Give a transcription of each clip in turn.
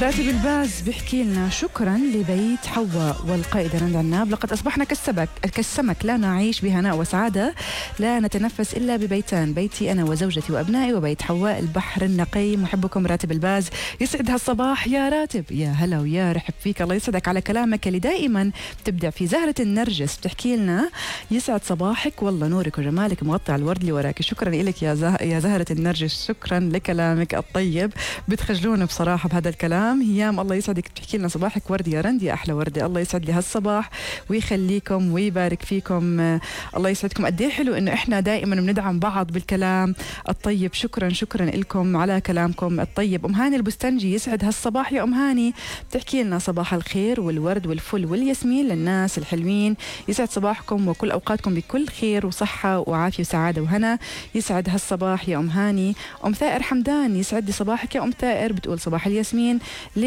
راتب الباز بيحكي لنا شكرا لبيت حواء والقائد رند عناب، لقد أصبحنا كالسمك لا نعيش بهناء وسعادة، لا نتنفس إلا ببيتان، بيتي أنا وزوجتي وأبنائي وبيت حواء البحر النقي. محبكم راتب الباز. يسعد هالصباح يا راتب، يا هلا ويا رحب فيك، الله يسعدك على كلامك اللي دائما بتبدع فيه. زهرة النرجس بتحكي لنا يسعد صباحك، والله نورك وجمالك مغطي على الورد اللي وراك. شكرا لك يا زهرة النرجس، شكرا لكلامك الطيب، بتخجلون بصراحة بهذا الكلام. هيام الله يسعدك بتحكي لنا صباحك ورد يا رند، يا أحلى وردة، الله يسعد لي هالصباح ويخليكم ويبارك فيكم. الله يسعدكم. قد ايه حلو انه احنا دائما بندعم بعض بالكلام الطيب. شكرا لكم على كلامكم الطيب. ام هاني البستنجي يسعد هالصباح يا ام هاني، بتحكي لنا صباح الخير والورد والفل والياسمين للناس الحلوين. يسعد صباحكم وكل اوقاتكم بكل خير وصحة وعافية وسعادة وهنا. يسعد هالصباح يا ام هاني. ام ثائر حمدان يسعد لي صباحك يا ام ثائر، بتقول صباح الياسمين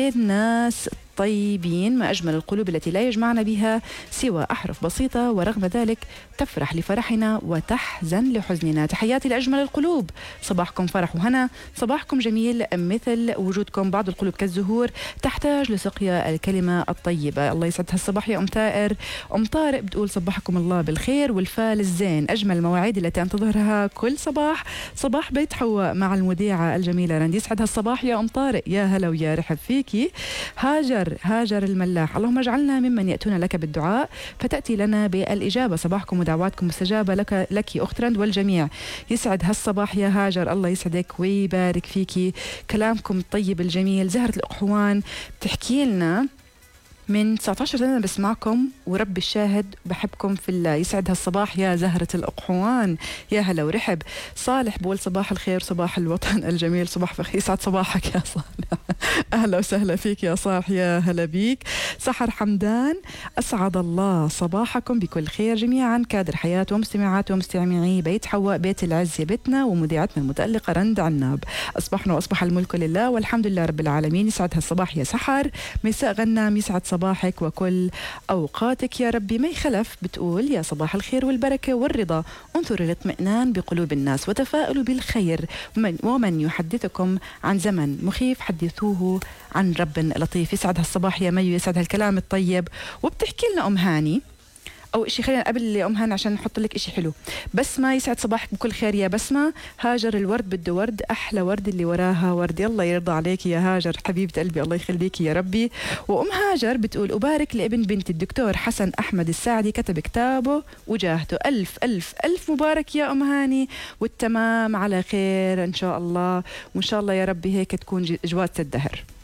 للناس طيبين، ما أجمل القلوب التي لا يجمعنا بها سوى أحرف بسيطة، ورغم ذلك تفرح لفرحنا وتحزن لحزننا. تحياتي لأجمل القلوب، صباحكم فرح وهنا، صباحكم جميل مثل وجودكم. بعض القلوب كالزهور تحتاج لسقيا الكلمة الطيبة. الله يسعد هالصباح يا أم ثائر. أم طارق بتقول صباحكم الله بالخير والفال الزين، أجمل المواعيد التي أنتظرها كل صباح، صباح بيت حواء مع المذيعة الجميلة رند. يسعد هالصباح يا أم طارق، يا هلا ويا رحب فيكي. هاجر الملاح، اللهم اجعلنا ممن يأتون لك بالدعاء فتأتي لنا بالإجابة. صباحكم ودعواتكم مستجابة لك أخت رند والجميع. يسعد هالصباح يا هاجر، الله يسعدك ويبارك فيكي، كلامكم الطيب الجميل. زهرة الأقحوان بتحكي لنا من 19 سنة بسمعكم ورب الشاهد بحبكم في الله. يسعد هالصباح يا زهرة الأقحوان، يا هلا ورحب. صالح بقول صباح الخير، صباح الوطن الجميل، صباح فخر. يسعد صباحك يا صالح، أهلا وسهلا فيك يا صالح، يا هلا بيك. سحر حمدان أسعد الله صباحكم بكل خير جميعا، كادر حياة ومستمعات ومستمعي بيت حواء بيت العز بيتنا ومذيعتنا المتألقة رند عناب. أصبحنا وأصبح الملك لله والحمد لله رب العالمين. يسعد هالصباح يا سحر. ميساء غنام يسعد صباحك وكل أوقاتك يا ربي. مي خلف بتقول يا صباح الخير والبركة والرضا، انثروا الاطمئنان بقلوب الناس وتفاءلوا بالخير، ومن يحدثكم عن زمن مخيف حدثوه عن رب لطيف. يسعد هالصباح يا مي، يسعد هالكلام الطيب. وبتحكي لنا أم هاني أو إشي، خلينا قبل أم هاني عشان نحط لك إشي حلو. بسمة يسعد صباحك بكل خير يا بسمة. هاجر الورد بده ورد، أحلى ورد اللي وراها ورد، الله يرضى عليك يا هاجر حبيبة قلبي، الله يخليك يا ربي. وأم هاجر بتقول أبارك لابن بنت الدكتور حسن أحمد الساعدي، كتب كتابه وجاهته، ألف ألف ألف مبارك يا أم هاني، والتمام على خير إن شاء الله، وإن شاء الله يا ربي هيك تكون جوازة الدهر.